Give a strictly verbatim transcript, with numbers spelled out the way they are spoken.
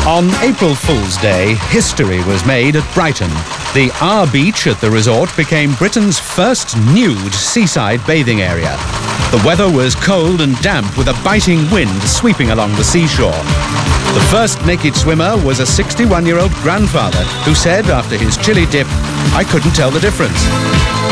On April Fool's Day, history was made at Brighton. The R Beach at the resort became Britain's first nude seaside bathing area. The weather was cold and damp with a biting wind sweeping along the seashore. The first naked swimmer was a sixty-one-year-old grandfather who said after his chilli dip, "I couldn't tell the difference."